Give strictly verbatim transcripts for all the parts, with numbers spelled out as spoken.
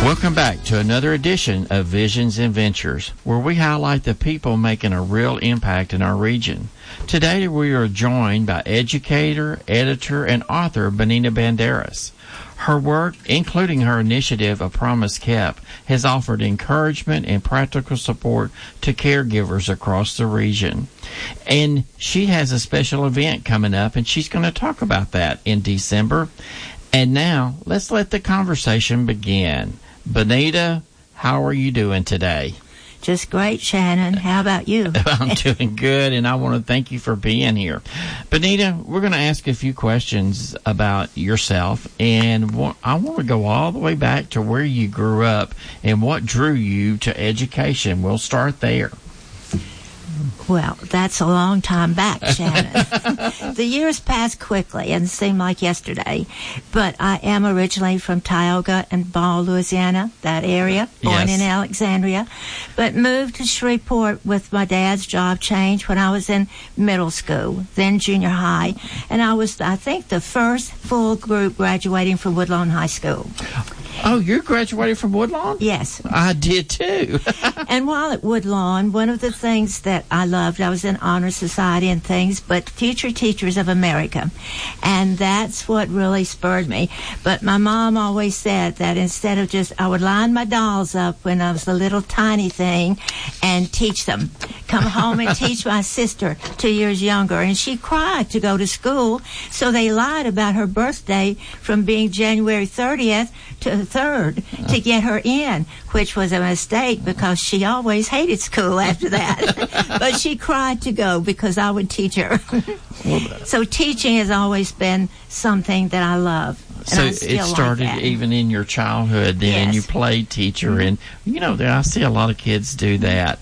Welcome back to another edition of Visions and Ventures, where we highlight the people making a real impact in our region. Today we are joined by educator, editor, and author Benita Banderas. Her work, including her initiative A Promise Kept, has offered encouragement and practical support to caregivers across the region. And she has a special event coming up, and she's going to talk about that in December. And now, let's let the conversation begin. Benita, how are you doing today? Just great, Shannon. How about you? I'm doing good, and I want to thank you for being here. Benita, we're going to ask a few questions about yourself, and I want to go all the way back to where you grew up and what drew you to education. We'll start there. Well, that's a long time back, Shannon. The years pass quickly and seem like yesterday, but I am originally from Tioga and Ball, Louisiana, that area, born Yes. in Alexandria, but moved to Shreveport with my dad's job change when I was in middle school, then junior high, and I was, I think, the first full group graduating from Woodlawn High School. Oh, you graduated from Woodlawn? Yes. I did too. And while at Woodlawn, one of the things that I loved, I was in Honor Society and things, but Future Teachers of America. And that's what really spurred me. But my mom always said that instead of just, I would line my dolls up when I was a little tiny thing and teach them. Come home and teach my sister, two years younger. And she cried to go to school, so they lied about her birthday from being January thirtieth to the third to get her in, which was a mistake because she always hated school after that. But she cried to go because I would teach her. So teaching has always been something that I love. And so I still it started like that. even in your childhood then, Yes. you played teacher, and you know, there I see a lot of kids do that.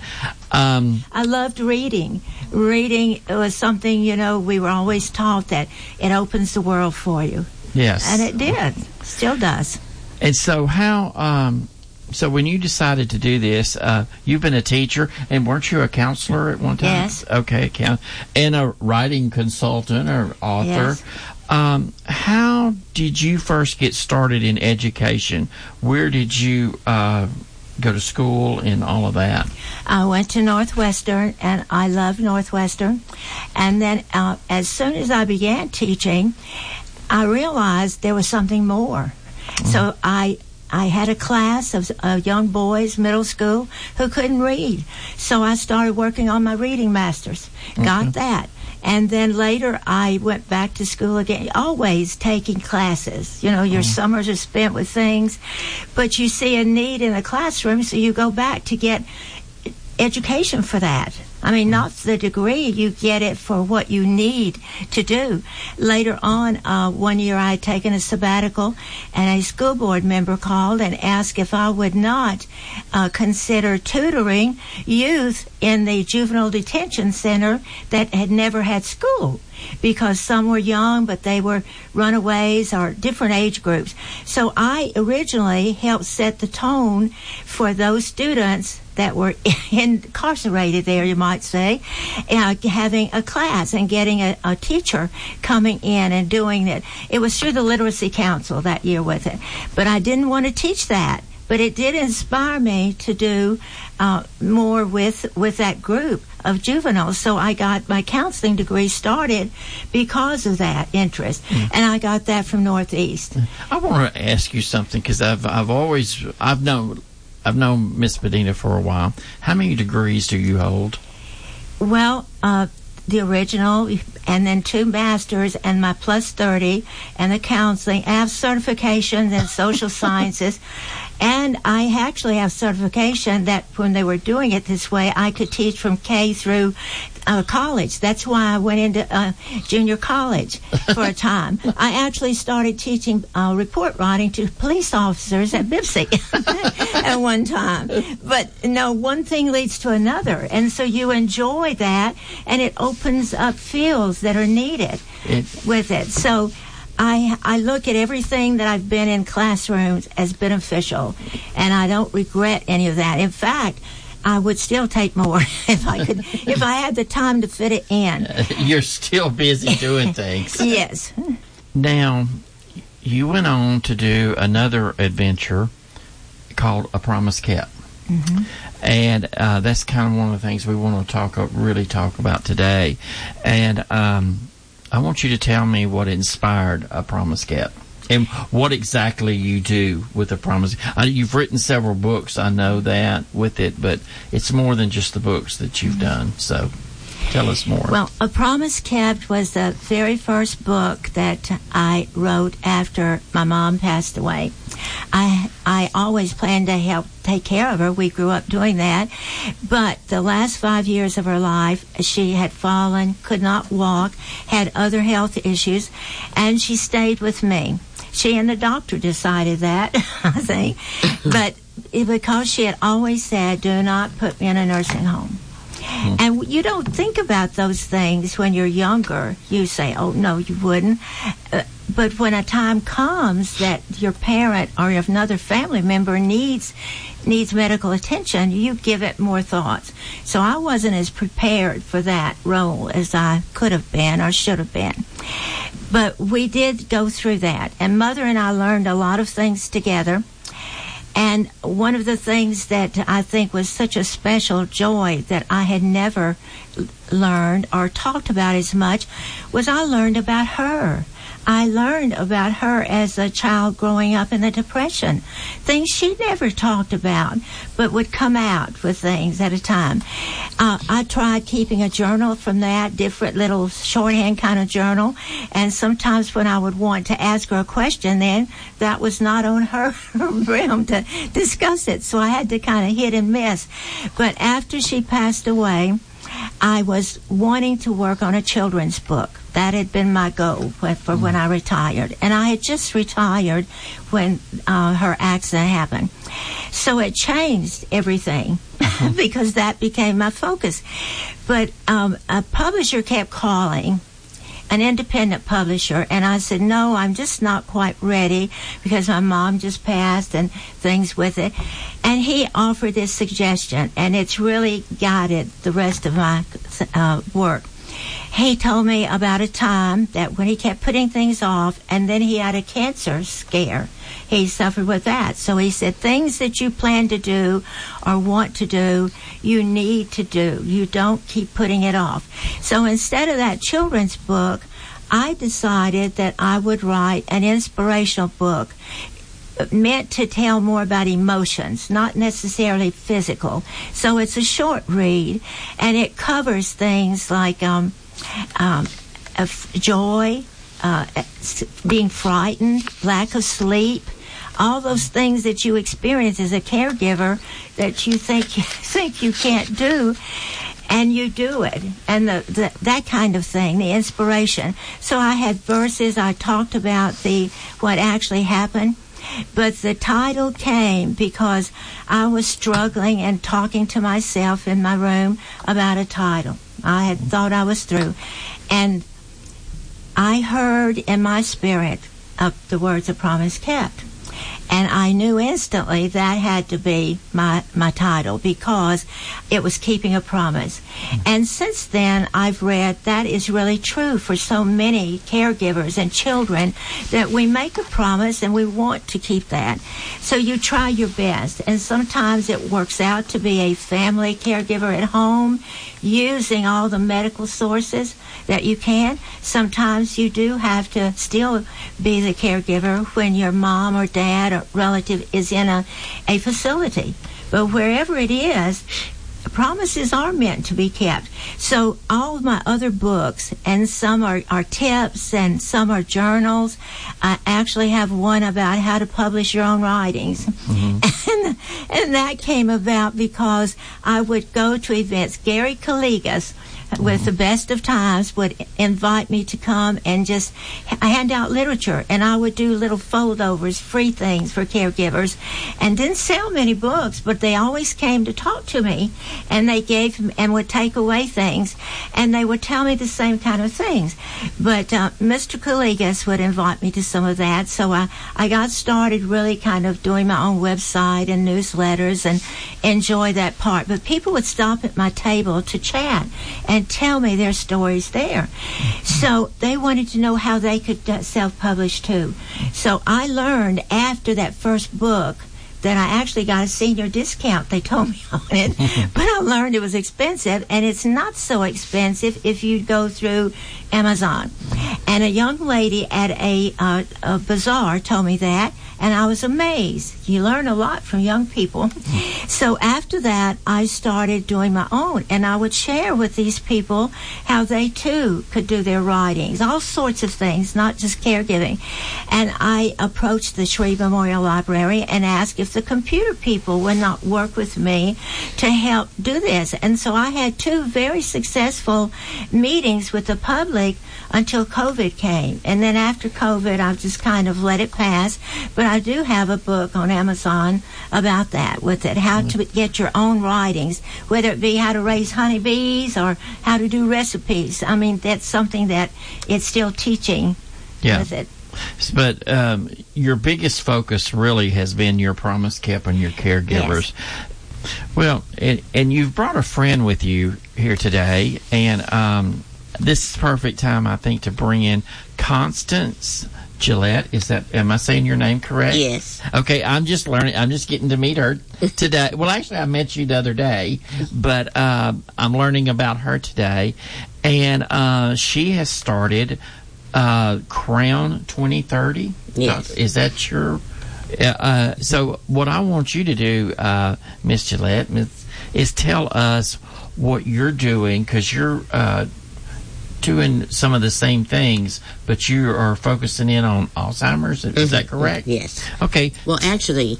Um, I loved reading. Reading was something, you know, we were always taught that it opens the world for you. yes. And it did. Still does. And so how, um, so when you decided to do this, uh, you've been a teacher, and weren't you a counselor at one time? Yes. Okay, count, and a writing consultant or author. Yes. Um, how did you first get started in education? Where did you uh, go to school and all of that? I went to Northwestern, and I loved Northwestern. And then uh, as soon as I began teaching, I realized there was something more. Mm. So I I had a class of uh, young boys, middle school, who couldn't read. So I started working on my reading masters. Okay. Got that. And then later I went back to school again, always taking classes. You know, your mm. summers are spent with things, but you see a need in the classroom, so you go back to get education for that. I mean, not the degree, you get it for what you need to do. Later on, uh, one year I had taken a sabbatical, and a school board member called and asked if I would not uh, consider tutoring youth in the juvenile detention center that had never had school, because some were young, but they were runaways or different age groups. So I originally helped set the tone for those students that were incarcerated there, you might say, uh, having a class and getting a, a teacher coming in and doing it. It was through the Literacy Council that year with it. But I didn't want to teach that. But it did inspire me to do uh, more with with that group of juveniles. So I got my counseling degree started because of that interest, mm. and I got that from Northeast. I want to ask you something, because I've I've always I've known I've known Miss Benita for a while. How many degrees do you hold? Well, uh, the original, and then two masters, and my plus thirty, and the counseling. I have certifications in social sciences. And I actually have certification that when they were doing it this way, I could teach from K through uh, college. That's why I went into uh, junior college for a time. I actually started teaching uh, report writing to police officers at Bipsy at one time. But no, one thing leads to another. And so you enjoy that, and it opens up fields that are needed it, with it. So I, I look at everything that I've been in classrooms as beneficial, and I don't regret any of that. In fact, I would still take more if I could, if I had the time to fit it in. You're still busy doing things. Yes. Now, you went on to do another adventure called A Promise Kept. Mm-hmm. And uh, that's kind of one of the things we want to talk really talk about today. And um, I want you to tell me what inspired A Promise Kept and what exactly you do with A Promise. Uh, you've written several books, I know that, with it, but it's more than just the books that you've done. So tell us more. Well, A Promise Kept was the very first book that I wrote after my mom passed away. I I always planned to help take care of her. We grew up doing that. But the last five years of her life, she had fallen, could not walk, had other health issues, and she stayed with me. She and the doctor decided that, I think. But it, because she had always said, do not put me in a nursing home. Mm-hmm. And you don't think about those things when you're younger. You say, oh, no, you wouldn't. Uh, but when a time comes that your parent or another family member needs needs medical attention, you give it more thoughts. So I wasn't as prepared for that role as I could have been or should have been. But we did go through that. And Mother and I learned a lot of things together. And one of the things that I think was such a special joy that I had never learned or talked about as much was I learned about her. I learned about her as a child growing up in the Depression. Things she never talked about, but would come out with things at a time. Uh, I tried keeping a journal from that, different little shorthand kind of journal. And sometimes when I would want to ask her a question, then that was not on her realm to discuss it. So I had to kind of hit and miss. But after she passed away, I was wanting to work on a children's book. That had been my goal for mm. when I retired. And I had just retired when uh, her accident happened. So it changed everything mm-hmm. because that became my focus. But um, a publisher kept calling, an independent publisher, and I said, no, I'm just not quite ready because my mom just passed and things with it. And he offered this suggestion, and it's really guided the rest of my uh, work. He told me about a time that when he kept putting things off, and then he had a cancer scare. He suffered with that. So he said, things that you plan to do or want to do, you need to do. You don't keep putting it off. So instead of that children's book, I decided that I would write an inspirational book meant to tell more about emotions, not necessarily physical. So it's a short read, and it covers things like um, um, joy, uh, being frightened, lack of sleep, all those things that you experience as a caregiver that you think think you can't do, and you do it, and the, the that kind of thing, the inspiration. So I had verses. I talked about the what actually happened. But the title came because I was struggling and talking to myself in my room about a title. I had thought I was through. And I heard in my spirit of the words "A Promise Kept." And I knew instantly that had to be my, my title because it was keeping a promise. And since then, I've read that is really true for so many caregivers and children that we make a promise and we want to keep that. So you try your best. And sometimes it works out to be a family caregiver at home using all the medical sources that you can. Sometimes you do have to still be the caregiver when your mom or dad or relative is in a, a facility. But wherever it is, promises are meant to be kept. So all of my other books, and some are, are tips and some are journals. I actually have one about how to publish your own writings. Mm-hmm. And, and that came about because I would go to events. Gary Calligas, with the best of times, would invite me to come and just hand out literature, and I would do little foldovers, free things for caregivers, and didn't sell many books, but they always came to talk to me, and they gave and would take away things, and they would tell me the same kind of things. But uh, Mister Calligas would invite me to some of that, so I, I got started really kind of doing my own website and newsletters and enjoy that part. But people would stop at my table to chat and tell me their stories there. So they wanted to know how they could uh, self-publish too. So I learned after that first book that I actually got a senior discount, they told me on it, but I learned it was expensive, and it's not so expensive if you go through Amazon. And a young lady at a, uh, a bazaar told me that, and I was amazed. You learn a lot from young people. So after that, I started doing my own, and I would share with these people how they too could do their writings, all sorts of things, not just caregiving. And I approached the Shreve Memorial Library and asked if the computer people would not work with me to help do this. And so I had two very successful meetings with the public until COVID came. And then after COVID, I've just kind of let it pass. But I do have a book on Amazon about that, with it, how to get your own writings, whether it be how to raise honeybees or how to do recipes. I mean, that's something that it's still teaching yeah. with it. But um, your biggest focus really has been your promise kept and your caregivers. Yes. Well, and, and you've brought a friend with you here today, and um, this is perfect time, I think, to bring in Constance Gillette. Is that, am I saying your name correct? Yes. Okay, I'm just learning. I'm just getting to meet her today. Well, actually, I met you the other day, but uh, I'm learning about her today. And uh, she has started uh, Crown twenty thirty. Yes. Is that your... Uh, so what I want you to do, uh, Miss Gillette, is tell us what you're doing, because you're... Uh, doing some of the same things, but you are focusing in on Alzheimer's. Is mm-hmm. that correct? Yes. Okay. Well, actually,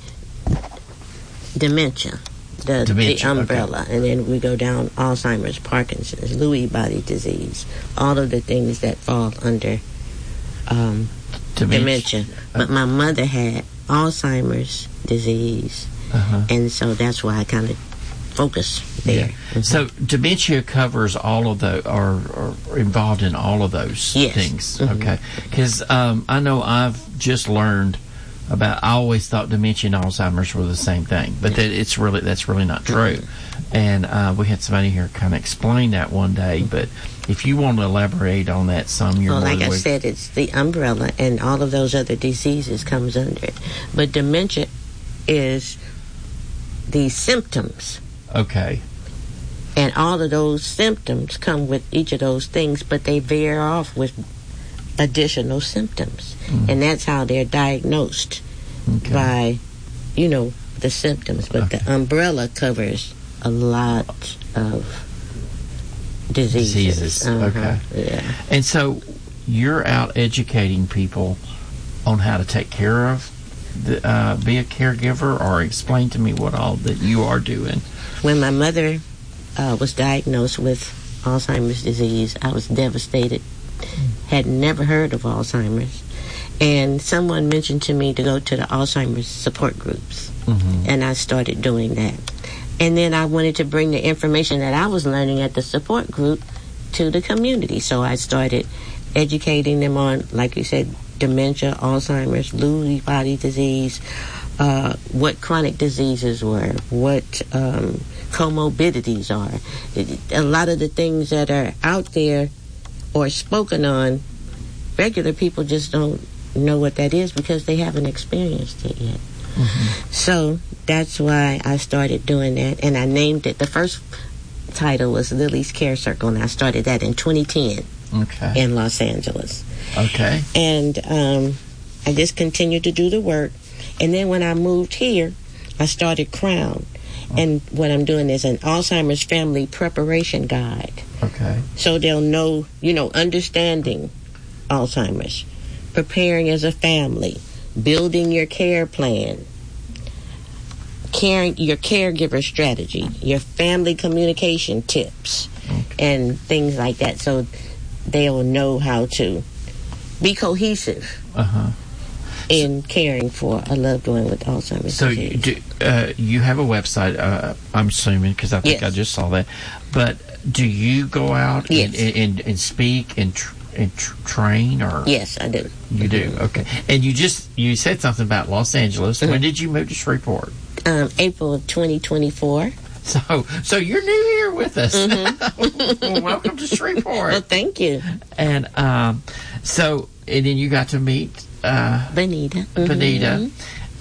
dementia, the, dementia, the umbrella, okay. And then we go down Alzheimer's, Parkinson's, Lewy body disease, all of the things that fall under um, dementia. dementia. But my mother had Alzheimer's disease, uh-huh. and so that's why I kind of focus there. Yeah. Mm-hmm. So dementia covers all of the, or, or involved in all of those yes. things. Mm-hmm. Okay. Because um, I know I've just learned about, I always thought dementia and Alzheimer's were the same thing, but that it's really, that's really not true. Mm-hmm. And uh, we had somebody here kind of explain that one day, but if you want to elaborate on that some, you're well, more like I way- said, it's the umbrella, and all of those other diseases comes under it. But dementia is the symptoms. Okay. And all of those symptoms come with each of those things, but they veer off with additional symptoms. Mm. And that's how they're diagnosed, okay. by, you know, the symptoms. But okay. the umbrella covers a lot of diseases. Diseases, uh-huh. okay. Yeah. And so you're out educating people on how to take care of, the, uh, be a caregiver, or explain to me what all that you are doing. When my mother uh, was diagnosed with Alzheimer's disease, I was devastated. Had never heard of Alzheimer's. And someone mentioned to me to go to the Alzheimer's support groups. Mm-hmm. And I started doing that. And then I wanted to bring the information that I was learning at the support group to the community. So I started educating them on, like you said, dementia, Alzheimer's, Lewy body disease, Uh, what chronic diseases were, what um, comorbidities are. A lot of the things that are out there or spoken on, regular people just don't know what that is because they haven't experienced it yet. Mm-hmm. So that's why I started doing that, and I named it, the first title was Lily's Care Circle, and I started that in twenty ten okay. in Los Angeles. Okay. And um, I just continued to do the work. And then when I moved here, I started Crown. Oh. And what I'm doing is an Alzheimer's family preparation guide. Okay. So they'll know, you know, understanding Alzheimer's, preparing as a family, building your care plan, caring, your caregiver strategy, your family communication tips, okay. and things like that. So they'll know how to be cohesive. Uh-huh. In caring for a loved one with Alzheimer's so disease. So you, uh, you have a website, uh, I'm assuming, because I think yes. I just saw that. But do you go out yes. and, and, and speak and, tr- and tr- train? Or yes, I do. You do, okay. And you just, you said something about Los Angeles. Mm-hmm. When did you move to Shreveport? Um, April of twenty twenty-four. So, so you're new here with us. Mm-hmm. Well, welcome to Shreveport. Well, thank you. And um, so, and then you got to meet... Uh, Benita. Benita. Mm-hmm.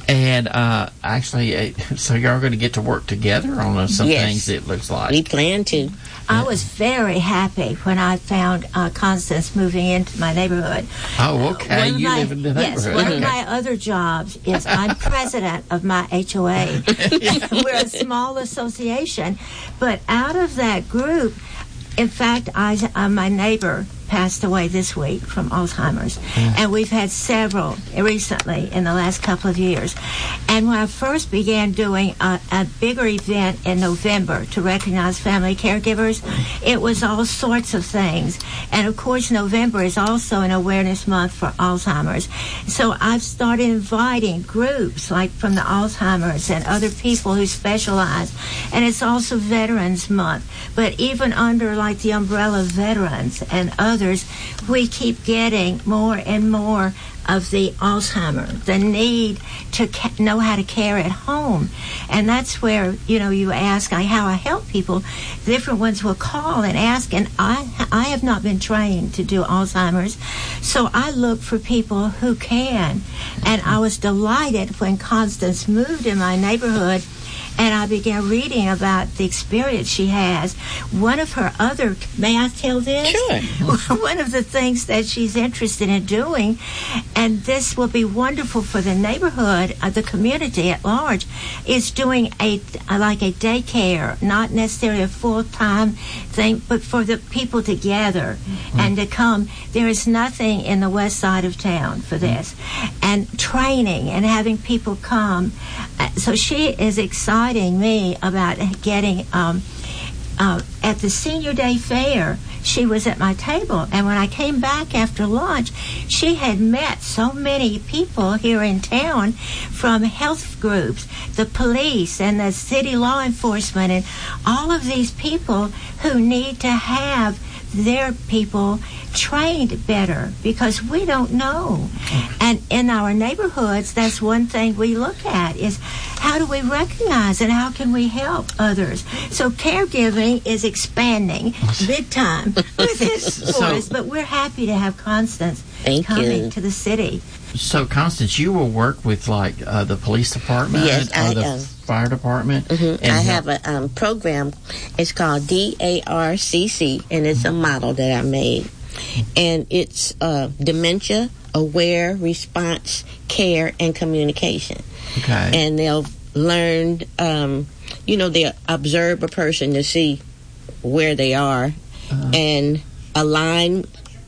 And uh, actually, uh, so you're going to get to work together on uh, some Yes. things, it looks like. We plan to. I was very happy when I found uh, Constance moving into my neighborhood. Oh, okay. One of You my- live in the Yes, neighborhood. one Okay. of my other jobs is I'm president of my H O A. We're a small association, but out of that group, in fact, I, uh, my neighbor passed away this week from Alzheimer's, and we've had several recently in the last couple of years. And when I first began doing a, a bigger event in November to recognize family caregivers, it was all sorts of things. And of course, November is also an awareness month for Alzheimer's. So I've started inviting groups like from the Alzheimer's and other people who specialize. And it's also Veterans Month. But even under like the umbrella of veterans and others, we keep getting more and more of the Alzheimer, the need to ca- know how to care at home. And that's where, you know, you ask I, how I help people. Different ones will call and ask, and I, I have not been trained to do Alzheimer's, so I look for people who can. And I was delighted when Constance moved in my neighborhood, and I began reading about the experience she has. One of her other, may I tell this? Sure. One of the things that she's interested in doing, and this will be wonderful for the neighborhood, uh, the community at large, is doing a like a daycare, not necessarily a full-time thing, but for the people to gather mm-hmm. and to come. There is nothing in the west side of town for this. And training and having people come. Uh, so she is exciting me about getting um, uh, at the senior day fair. She was at my table, and when I came back after lunch, she had met so many people here in town from health groups, the police and the city law enforcement, and all of these people who need to have their people trained better because we don't know. And in our neighborhoods, that's one thing we look at is how do we recognize and how can we help others? So caregiving is expanding big time with this for So- us, but we're happy to have Constance Thank coming you. to the city. So, Constance, you will work with like uh, the police department Yes, or I the am. fire department. Mhm. and I help- have a um, program. It's called D A R C C, and it's a model that I made. And it's uh, dementia, aware, response, care, and communication. Okay. And they'll learn, um, you know, they'll observe a person to see where they are Uh-huh. and align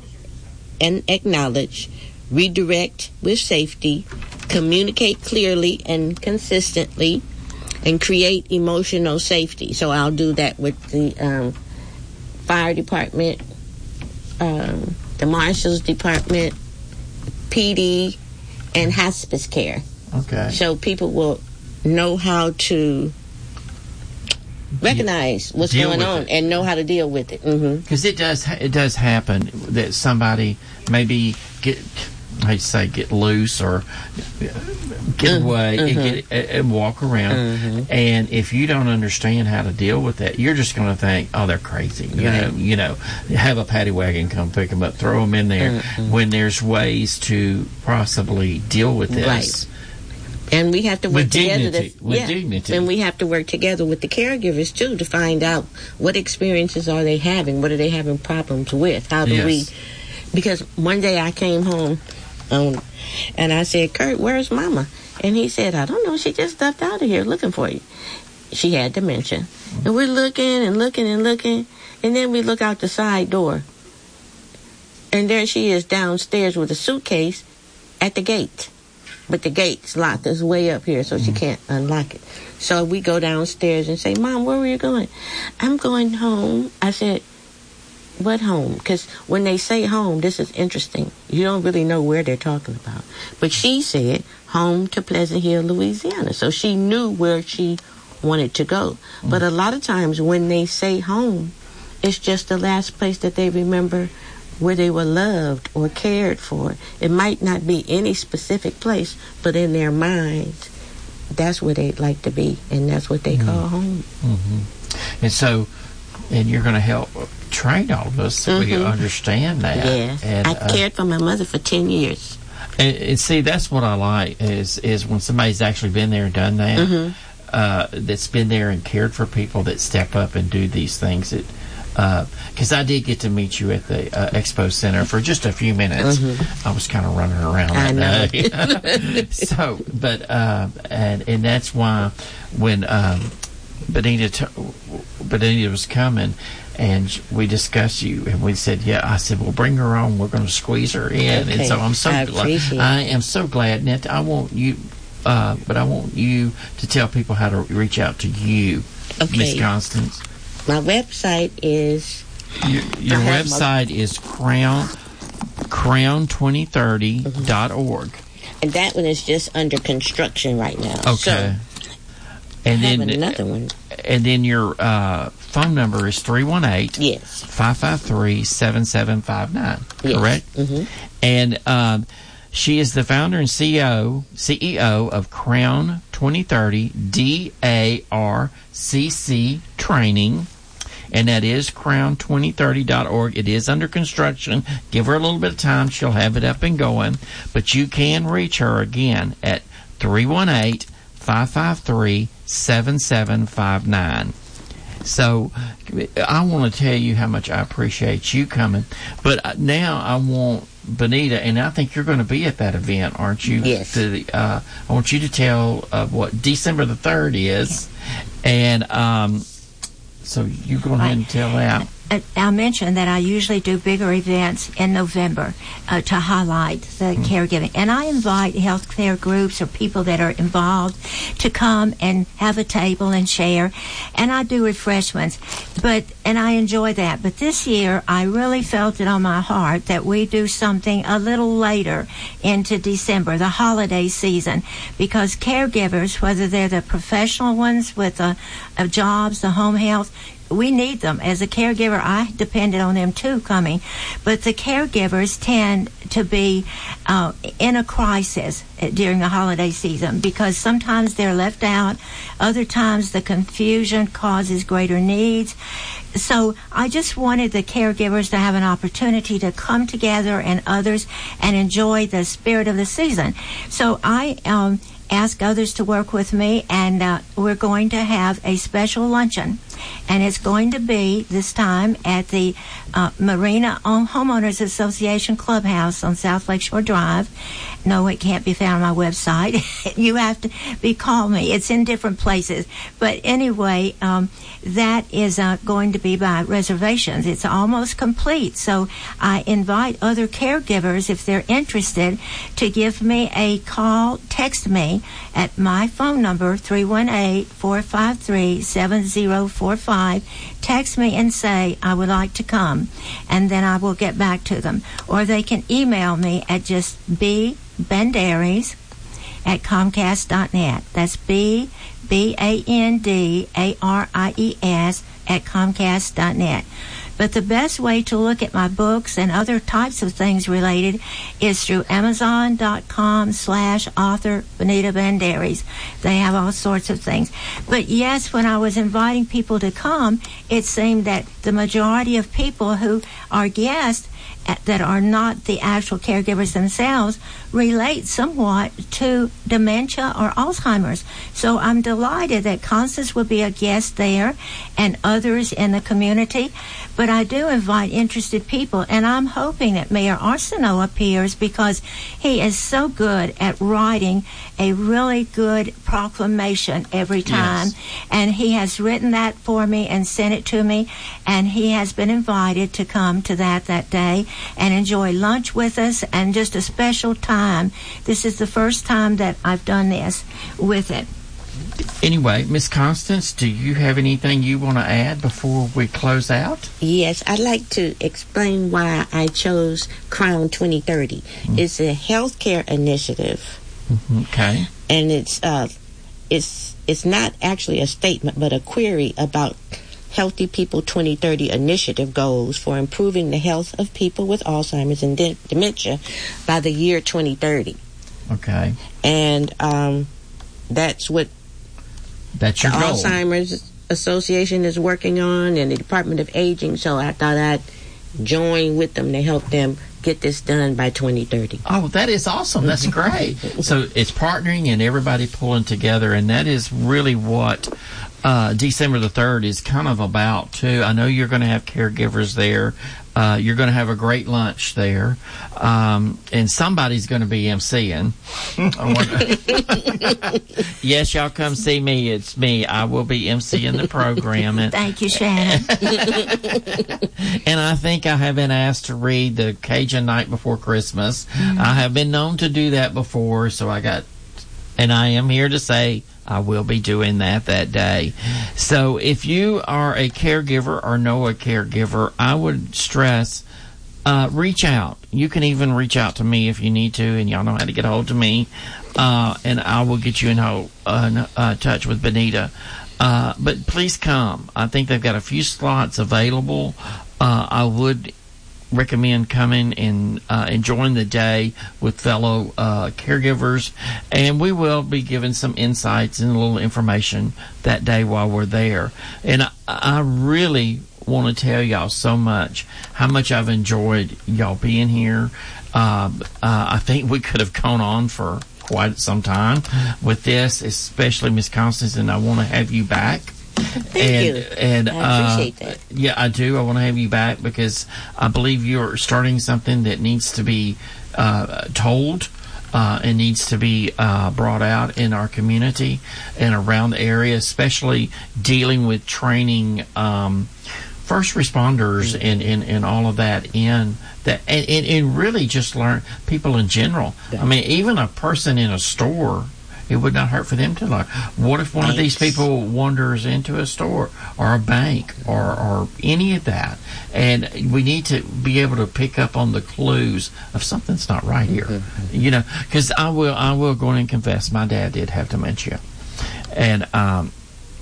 and acknowledge, redirect with safety, communicate clearly and consistently, and create emotional safety. So I'll do that with the um, fire department, um, the marshals department, P D, and hospice care. Okay. So people will know how to recognize what's Deal going with on it. and know how to deal with it. hmm Because it does, ha- it does happen that somebody maybe get, I say, get loose or get away and, get, and walk around. And if you don't understand how to deal with that, you're just going to think, oh, they're crazy. You know, Right. you know, have a paddy wagon come pick them up, throw them in there. When there's ways to possibly deal with this. Right. And we have to work With together. dignity, To, with yeah. dignity. And we have to work together with the caregivers too to find out what experiences are they having, what are they having problems with, how do Yes. we? Because one day I came home, um, and I said, "Kurt, where's Mama?" And he said, "I don't know. She just stepped out of here looking for you." She had dementia, and we're looking and looking and looking, and then we look out the side door, and there she is downstairs with a suitcase at the gate. But the gate's locked. It's way up here, so she can't unlock it. So we go downstairs and say, "Mom, where were you going?" "I'm going home." I said, "What home?" Because when they say home, this is interesting. You don't really know where they're talking about. But she said, home to Pleasant Hill, Louisiana. So she knew where she wanted to go. But a lot of times when they say home, it's just the last place that they remember where they were loved or cared for. It might not be any specific place, but in their minds, that's where they'd like to be, and that's what they call home. Mm-hmm. And so, and you're going to help train all of us so we Mhm. understand that. Yeah. And, I uh, cared for my mother for ten years. And, and see, that's what I like is is when somebody's actually been there and done that. Mm-hmm. Uh, that's been there and cared for people that step up and do these things. It because uh, I did get to meet you at the uh, Expo Center for just a few minutes. Mm-hmm. I was kind of running around I that know. day. so, but uh, and and that's why when um, Benita t- Benita was coming. And we discussed you, and we said, "Yeah." I said, "Well, bring her on. We're going to squeeze her in." Okay. And so I'm so I glad. appreciate I am so glad. Net, I want you, uh, but I want you to tell people how to reach out to you, Okay. Miss Constance. My website is Your, your I have website my- is crown crown twenty thirty dot org. and that one is just under construction right now. Okay. So, and I have then another one. and then your uh, phone number is three one eight, Yes. five five three, seven seven five nine. Yes. Correct? Mm-hmm. And um, she is the founder and C E O C E O of Crown twenty thirty D A R C C Training, and that is crown twenty thirty dot org. It is under construction. Give her a little bit of time. She'll have it up and going. But you can reach her again at three one eight, five five three, seven seven five nine. So I want to tell you how much I appreciate you coming. But now I want Benita, and I think you're going to be at that event, aren't you? Yes. To the, uh, I want you to tell uh, what December the third is. And um, so you go ahead and tell that. I mentioned that I usually do bigger events in November uh, to highlight the mm. caregiving. And I invite healthcare groups or people that are involved to come and have a table and share. And I do refreshments. But and I enjoy that. But this year, I really felt it on my heart that we do something a little later into December, the holiday season, because caregivers, whether they're the professional ones with uh, uh, jobs, the home health, we need them. As a caregiver, I depended on them too coming. But the caregivers tend to be uh, in a crisis during the holiday season because sometimes they're left out. Other times the confusion causes greater needs. So I just wanted the caregivers to have an opportunity to come together and others and enjoy the spirit of the season. So I um, ask others to work with me, and uh, we're going to have a special luncheon. And it's going to be this time at the uh, Marina Homeowners Association Clubhouse on South Lakeshore Drive. No, it can't be found on my website. You have to be call me. It's in different places. But anyway, um, that is uh, going to be by reservations. It's almost complete. So I invite other caregivers, if they're interested, to give me a call, text me at my phone number, three one eight, four five three, seven zero four five. Text me and say, I would like to come, and then I will get back to them. Or they can email me at just b bandaries at comcast dot net. That's B, B A N D A R I E S at comcast dot net. But the best way to look at my books and other types of things related is through amazon.com slash author Benita Banderas. They have all sorts of things. But yes, when I was inviting people to come, it seemed that the majority of people who are guests that are not the actual caregivers themselves relate somewhat to dementia or Alzheimer's. So I'm delighted that Constance will be a guest there and others in the community. But I do invite interested people, and I'm hoping that Mayor Arsenault appears because he is so good at writing a really good proclamation every time. Yes. And he has written that for me and sent it to me, and he has been invited to come to that that day and enjoy lunch with us and just a special time. This is the first time that I've done this with it. Anyway, Miss Constance, do you have anything you want to add before we close out? Yes, I'd like to explain why I chose Crown twenty thirty. Mm-hmm. It's a healthcare initiative. Mm-hmm. Okay. And it's uh, it's it's not actually a statement, but a query about Healthy People twenty thirty initiative goals for improving the health of people with Alzheimer's and de- dementia by the year twenty thirty. Okay. And um, that's what That's your the goal. Alzheimer's Association is working on, and the Department of Aging. So I thought I'd join with them to help them get this done by twenty thirty. Oh, that is awesome. That's great. So it's partnering and everybody pulling together, and that is really what uh, December the third is kind of about, too. I know you're going to have caregivers there. Uh, you're going to have a great lunch there, um, and somebody's going to be emceeing. Yes, y'all come see me. It's me. I will be emceeing the program. And, Thank you, Shannon. And I think I have been asked to read the Cajun Night Before Christmas. Mm-hmm. I have been known to do that before, so I got, and I am here to say I will be doing that that day. So if you are a caregiver or know a caregiver, I would stress, uh, reach out. You can even reach out to me if you need to, and y'all know how to get a hold of me, uh, and I will get you in hold, uh, uh, touch with Benita. Uh, but please come. I think they've got a few slots available. Uh, I would recommend coming and uh, enjoying the day with fellow uh, caregivers, and we will be giving some insights and a little information that day while we're there. And I, I really want to tell y'all so much how much I've enjoyed y'all being here. Uh, uh, I think we could have gone on for quite some time with this, especially Miss Constance, and I want to have you back. Thank and, you. And, I appreciate uh, that. Yeah, I do. I want to have you back because I believe you're starting something that needs to be uh, told uh, and needs to be uh, brought out in our community and around the area, especially dealing with training um, first responders mm-hmm. and, and, and all of that in that, and, and, and really just learn people in general. Yeah. I mean, even a person in a store, it would not hurt for them to learn. What if one Thanks. of these people wanders into a store or a bank or, or any of that? And we need to be able to pick up on the clues of something's not right here. Mm-hmm. You know, because I will, I will go in and confess, my dad did have dementia. And um,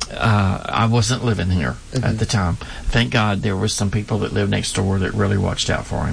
uh, I wasn't living here mm-hmm. at the time. Thank God there was some people that lived next door that really watched out for him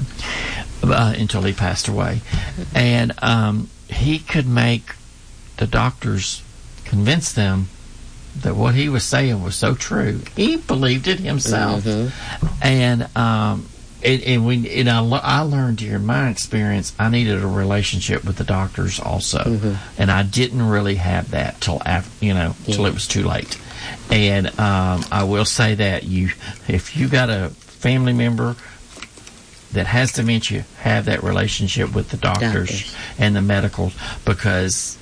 uh, until he passed away. Mm-hmm. And um, he could make the doctors convinced them that what he was saying was so true. He believed it himself. Mm-hmm. And um, it, and we, and I, I learned during my experience, I needed a relationship with the doctors also, mm-hmm. and I didn't really have that till after, you know, yeah. till it was too late. And um, I will say that you, if you got a family member that has dementia, have that relationship with the doctors, doctors. and the medicals, because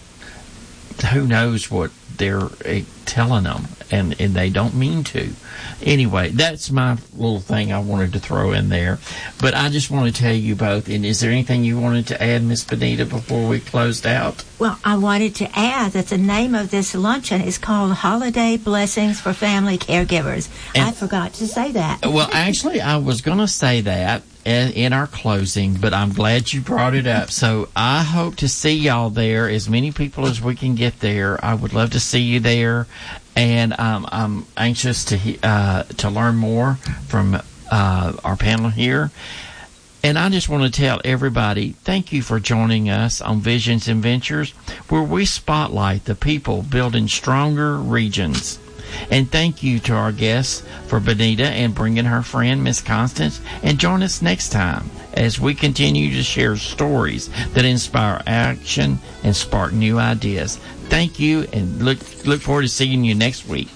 who knows what they're uh, telling them, and, and they don't mean to. Anyway, that's my little thing I wanted to throw in there. But I just want to tell you both, and is there anything you wanted to add, Miss Benita, before we closed out? Well, I wanted to add that the name of this luncheon is called Holiday Blessings for Family Caregivers. And I forgot to say that. Well, actually, I was going to say that in our closing, but I'm glad you brought it up. So I hope to see y'all there, as many people as we can get there. I would love to see you there, and um, I'm anxious to uh, to learn more from uh, our panel here. And I just want to tell everybody, thank you for joining us on Visions and Ventures, where we spotlight the people building stronger regions. And thank you to our guests for Benita and bringing her friend, Miss Constance. And join us next time as we continue to share stories that inspire action and spark new ideas. Thank you, and look look forward to seeing you next week.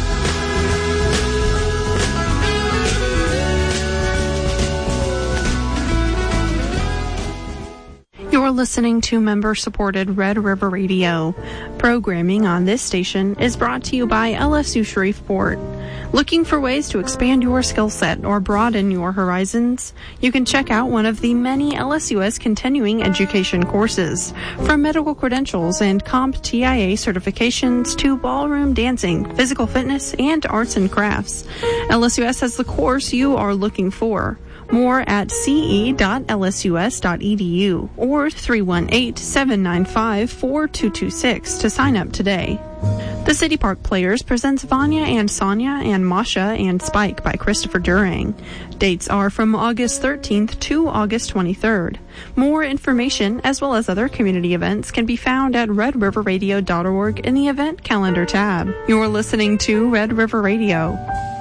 You're listening to member-supported Red River Radio. Programming on this station is brought to you by L S U Shreveport. Looking for ways to expand your skill set or broaden your horizons? You can check out one of the many L S U S continuing education courses. From medical credentials and CompTIA certifications to ballroom dancing, physical fitness, and arts and crafts, L S U S has the course you are looking for. More at c e dot l s u s dot e d u or three one eight, seven nine five, four two two six to sign up today. The City Park Players presents Vanya and Sonia and Masha and Spike by Christopher Durang. Dates are from August thirteenth to August twenty-third. More information, as well as other community events, can be found at red river radio dot org in the event calendar tab. You're listening to Red River Radio.